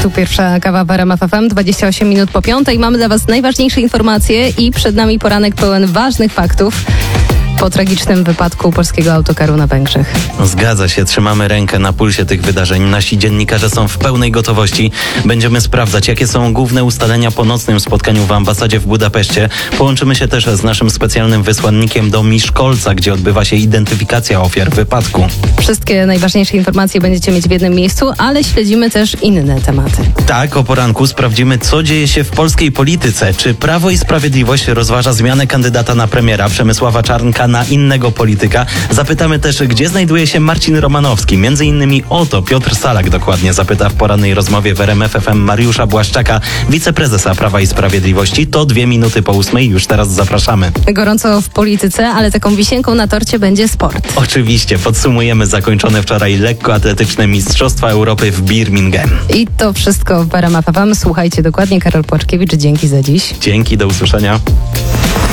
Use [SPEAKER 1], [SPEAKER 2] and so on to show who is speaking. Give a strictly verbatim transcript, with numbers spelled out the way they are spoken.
[SPEAKER 1] Tu pierwsza kawa w R M F F M, dwadzieścia osiem minut po piątej. Mamy dla Was najważniejsze informacje i przed nami poranek pełen ważnych faktów po tragicznym wypadku polskiego autokaru na Węgrzech.
[SPEAKER 2] Zgadza się, trzymamy rękę na pulsie tych wydarzeń. Nasi dziennikarze są w pełnej gotowości. Będziemy sprawdzać, jakie są główne ustalenia po nocnym spotkaniu w ambasadzie w Budapeszcie. Połączymy się też z naszym specjalnym wysłannikiem do Miszkolca, gdzie odbywa się identyfikacja ofiar wypadku.
[SPEAKER 1] Wszystkie najważniejsze informacje będziecie mieć w jednym miejscu, ale śledzimy też inne tematy.
[SPEAKER 2] Tak, o poranku sprawdzimy, co dzieje się w polskiej polityce. Czy Prawo i Sprawiedliwość rozważa zmianę kandydata na premiera Przemysława Czarnka na innego polityka? Zapytamy też, gdzie znajduje się Marcin Romanowski. Między innymi o to Piotr Salak dokładnie zapyta w porannej rozmowie w R M F F M Mariusza Błaszczaka, wiceprezesa Prawa i Sprawiedliwości. To dwie minuty po ósmej. Już teraz zapraszamy.
[SPEAKER 1] Gorąco w polityce, ale taką wisienką na torcie będzie sport.
[SPEAKER 2] Oczywiście, podsumujemy zakończone wczoraj lekkoatletyczne Mistrzostwa Europy w Birmingham.
[SPEAKER 1] I to wszystko w R M F F M. Słuchajcie dokładnie. Karol Płaczkiewicz, dzięki za dziś.
[SPEAKER 2] Dzięki, do usłyszenia.